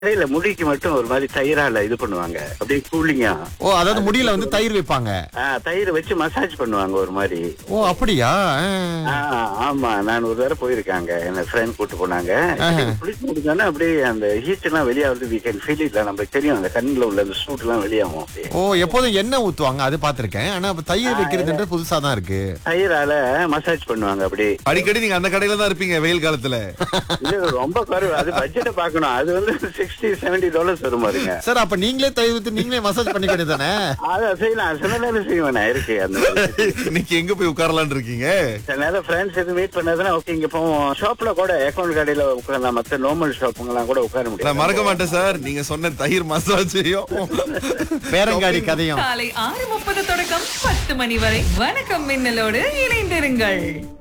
இல்ல முடிக்கு மட்டும் ஒரு மாதிரி தயிரால இது பண்ணுவாங்க, அப்படியே கூலிங்கா. ஓ, அதாவது முடியல வந்து தயிர் வைப்பாங்க. தயிர் வச்சு மசாஜ் பண்ணுவாங்க ஒரு மாதிரி. ஓ, அப்படியா? ஆமா, நான் ஒரு தடவை போயிருக்காங்க, என்ன ஃப்ரெண்ட் கூட்டு போனாங்க. குளிச்சு முடிச்சோன்னா அப்படியே அந்த ஹீட் எல்லாம் வெளியாவது, வி கேன் ஃபீல் இட். நமக்கு தெரியும் அந்த கண்ணுல உள்ள அந்த சூட் எல்லாம் வெளியாகும் அப்படியே. ஓ, எப்போதும் எண்ணெய் ஊத்துவாங்க, அது பாத்திருக்கேன். ஆனா அப்ப தயிர் வைக்கிறதுன்றது புதுசா தான் இருக்கு. தயிரால மசாஜ் பண்ணுவாங்க அப்படியே. அடிக்கடி நீங்க அந்த கடையில தான் இருப்பீங்க வெயில் காலத்துல. இது ரொம்ப குறைவு, அது பட்ஜெட்டை பார்க்கணும். அது வந்து $60-70 வரும் பாருங்க. சார், அப்ப நீங்களே தயிர் ஊத்தி நீங்களே மசாஜ் பண்ணிக்க வேண்டியதானே? அதான் செய்யலாம், சில நேரம் செய்வேன், இருக்கு அந்த மாதிரி. இன்னைக்கு எங்க போய் உட்காரலான்னு இருக்கீங்க? சில நேரம் ஃப்ரெண்ட்ஸ் எதுவும் மீட் பண்ணதுன்னா ஓகே இங்க போவோம். ஷாப்ல கூட அக்கௌண்ட் கடையில உட்காரலாம், மத்த நார்மல் ஷாப்புங்கெல்லாம் கூட உட்கார முடியும். நான் மறக்க மாட்டேன் சார், நீங்க சொன்ன தயிர் மசாஜையும் பேரங்காடி கதையும். காலை 6:30 தொடக்கம் 10 மணி வரை வணக்கம் மின்னலோடு இணைந்திருங்கள்.